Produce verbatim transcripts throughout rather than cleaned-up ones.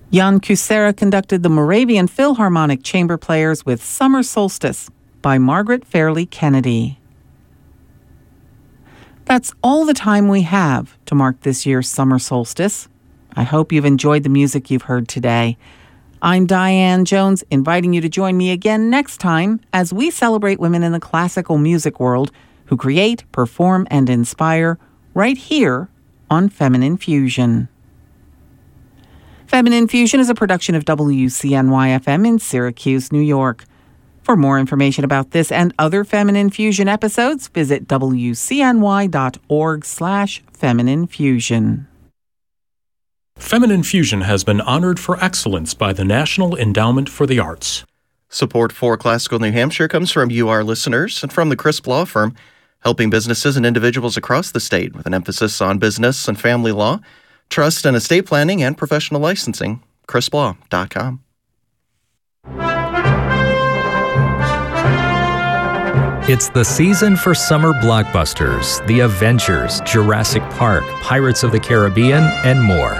Jan Kucera conducted the Moravian Philharmonic Chamber Players with Summer Solstice by Margaret Fairley Kennedy. That's all the time we have to mark this year's summer solstice. I hope you've enjoyed the music you've heard today. I'm Diane Jones, inviting you to join me again next time as we celebrate women in the classical music world who create, perform, and inspire right here on Feminine Fusion. Feminine Fusion is a production of W C N Y F M in Syracuse, New York. For more information about this and other Feminine Fusion episodes, visit W C N Y dot org slash Feminine Fusion. Feminine Fusion has been honored for excellence by the National Endowment for the Arts. Support for Classical New Hampshire comes from you, our listeners, and from the Crisp Law Firm, helping businesses and individuals across the state with an emphasis on business and family law, trust and estate planning, and professional licensing. crisp law dot com. It's the season for summer blockbusters, The Avengers, Jurassic Park, Pirates of the Caribbean, and more.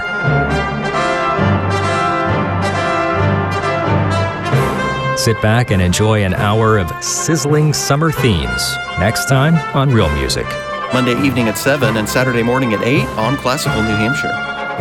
Sit back and enjoy an hour of sizzling summer themes. Next time on Real Music. Monday evening at seven and Saturday morning at eight on Classical New Hampshire.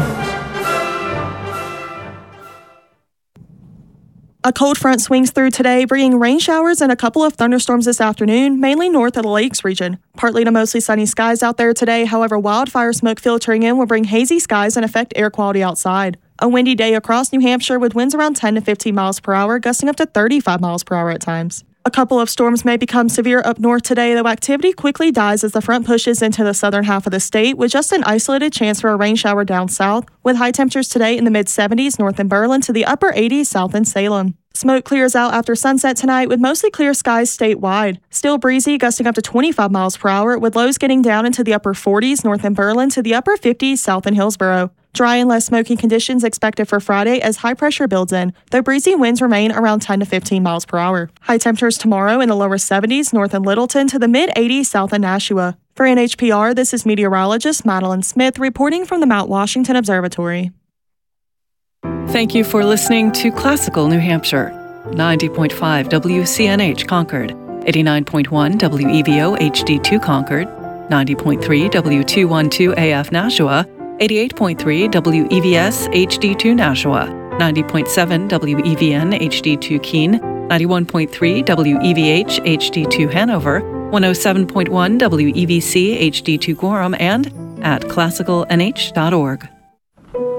A cold front swings through today, bringing rain showers and a couple of thunderstorms this afternoon, mainly north of the Lakes region. Partly to mostly sunny skies out there today, however, wildfire smoke filtering in will bring hazy skies and affect air quality outside. A windy day across New Hampshire with winds around ten to fifteen miles per hour, gusting up to thirty-five miles per hour at times. A couple of storms may become severe up north today, though activity quickly dies as the front pushes into the southern half of the state, with just an isolated chance for a rain shower down south, with high temperatures today in the mid-seventies north in Berlin to the upper eighties south in Salem. Smoke clears out after sunset tonight with mostly clear skies statewide. Still breezy, gusting up to twenty-five miles per hour, with lows getting down into the upper forties north in Berlin to the upper fifties south in Hillsborough. Dry and less smoky conditions expected for Friday as high pressure builds in, though breezy winds remain around ten to fifteen miles per hour. High temperatures tomorrow in the lower seventies north in Littleton to the mid-eighties south in Nashua. For N H P R, this is meteorologist Madeline Smith reporting from the Mount Washington Observatory. Thank you for listening to Classical New Hampshire. ninety point five W C N H Concord, eighty-nine point one W E V O H D two Concord, ninety point three W two twelve A F Nashua, eighty-eight point three W E V S H D two Nashua, ninety point seven W E V N H D two Keene, ninety-one point three W E V H H D two Hanover, one oh seven point one W E V C H D two Gorham, and at classical N H dot org.